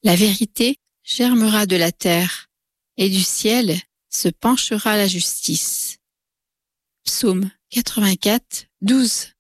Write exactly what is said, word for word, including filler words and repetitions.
La vérité germera de la terre, et du ciel se penchera la justice. Psaume quatre-vingt-quatre, douze.